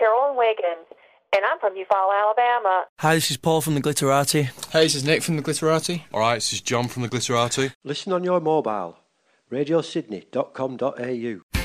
Carolyn Wiggins, and I'm from Eufaula, Alabama. Hi, this is Paul from the Glitterati. Hey, this is Nick from the Glitterati. Alright, this is John from the Glitterati. Listen on your mobile. radiosydney.com.au